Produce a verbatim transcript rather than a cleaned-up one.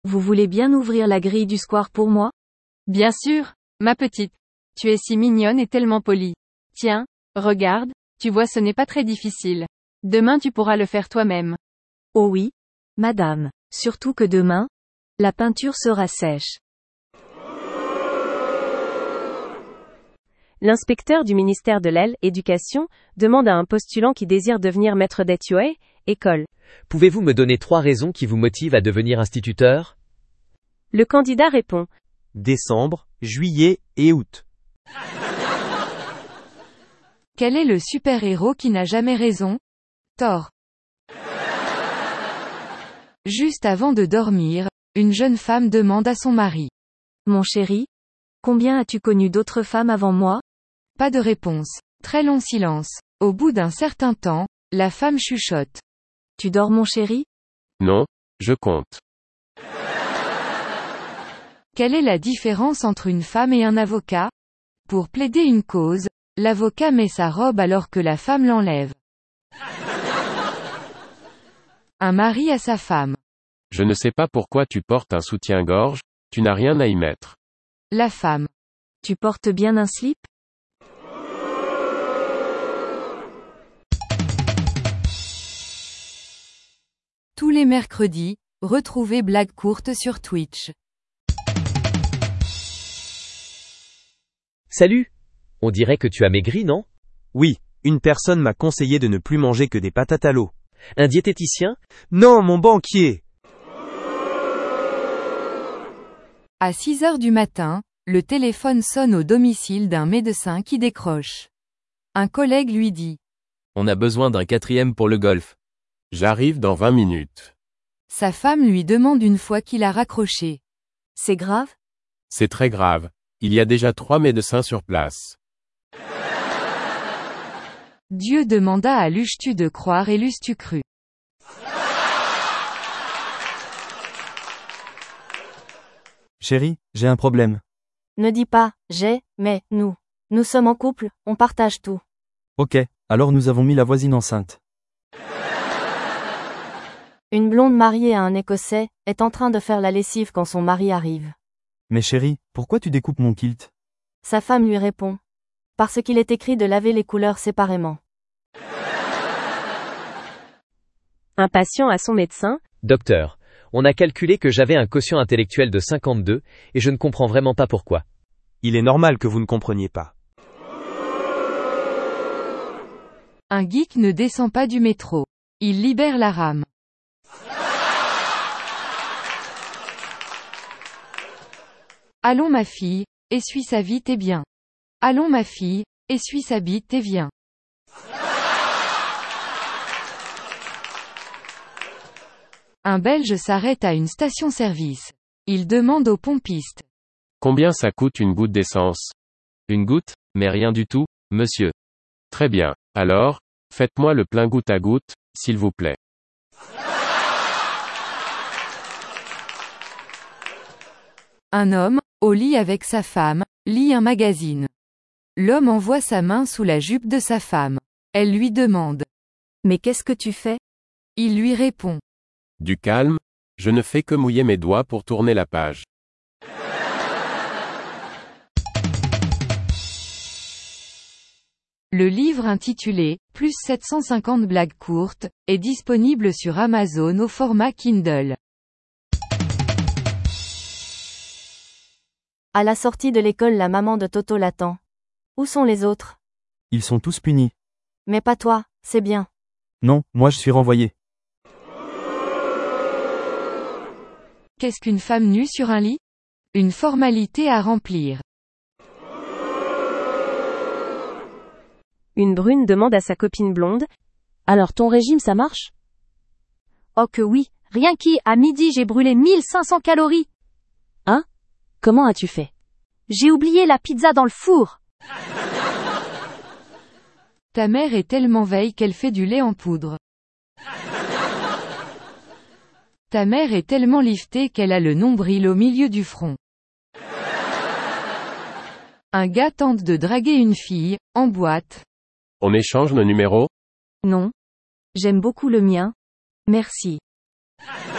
Vous voulez bien ouvrir la grille du square pour moi? Bien sûr, ma petite. Tu es si mignonne et tellement polie. Tiens, regarde, tu vois ce n'est pas très difficile. Demain tu pourras le faire toi-même. Oh oui, madame, surtout que demain, la peinture sera sèche. L'inspecteur du ministère de l'Éducation demande à un postulant qui désire devenir maître d'études, école. Pouvez-vous me donner trois raisons qui vous motivent à devenir instituteur? Le candidat répond. Décembre, juillet et août. Quel est le super-héros qui n'a jamais raison? Thor. Juste avant de dormir, une jeune femme demande à son mari. Mon chéri, combien as-tu connu d'autres femmes avant moi? Pas de réponse. Très long silence. Au bout d'un certain temps, la femme chuchote. Tu dors mon chéri? Non, je compte. Quelle est la différence entre une femme et un avocat? Pour plaider une cause, l'avocat met sa robe alors que la femme l'enlève. Un mari à sa femme. Je ne sais pas pourquoi tu portes un soutien-gorge, tu n'as rien à y mettre. La femme. Tu portes bien un slip? Tous les mercredis, retrouvez Blague courte sur Twitch. Salut! On dirait que tu as maigri, non? Oui, une personne m'a conseillé de ne plus manger que des patates à l'eau. Un diététicien? Non, mon banquier! À six heures du matin, le téléphone sonne au domicile d'un médecin qui décroche. Un collègue lui dit. On a besoin d'un quatrième pour le golf. J'arrive dans vingt minutes. Sa femme lui demande une fois qu'il a raccroché. C'est grave? C'est très grave. Il y a déjà trois médecins sur place. Dieu demanda à l'euches-tu de croire et l'eusses-tu cru. Chérie, j'ai un problème. Ne dis pas, j'ai, mais, nous. Nous sommes en couple, on partage tout. Ok, alors nous avons mis la voisine enceinte. Une blonde mariée à un Écossais, est en train de faire la lessive quand son mari arrive. Mais chérie, pourquoi tu découpes mon kilt? Sa femme lui répond. Parce qu'il est écrit de laver les couleurs séparément. Un patient à son médecin. Docteur, on a calculé que j'avais un quotient intellectuel de cinquante-deux, et je ne comprends vraiment pas pourquoi. Il est normal que vous ne compreniez pas. Un geek ne descend pas du métro. Il libère la rame. Allons ma fille, essuie sa bite et bien. Allons ma fille, essuie sa bite et viens. Un Belge s'arrête à une station-service. Il demande au pompiste. Combien ça coûte une goutte d'essence? Une goutte, mais rien du tout, monsieur. Très bien. Alors, faites-moi le plein goutte à goutte, s'il vous plaît. Un homme, au lit avec sa femme, lit un magazine. L'homme envoie sa main sous la jupe de sa femme. Elle lui demande. Mais qu'est-ce que tu fais? Il lui répond. Du calme, je ne fais que mouiller mes doigts pour tourner la page. Le livre intitulé « Plus sept cent cinquante blagues courtes » est disponible sur Amazon au format Kindle. À la sortie de l'école, la maman de Toto l'attend. Où sont les autres? Ils sont tous punis. Mais pas toi, c'est bien. Non, moi je suis renvoyé. Qu'est-ce qu'une femme nue sur un lit? Une formalité à remplir. Une brune demande à sa copine blonde. Alors ton régime ça marche? Oh que oui, rien qu'à à midi j'ai brûlé mille cinq cents calories. Hein? Comment as-tu fait? J'ai oublié la pizza dans le four. Ta mère est tellement veille qu'elle fait du lait en poudre. Ta mère est tellement liftée qu'elle a le nombril au milieu du front. Un gars tente de draguer une fille, en boîte. On échange nos numéros? Non. J'aime beaucoup le mien. Merci.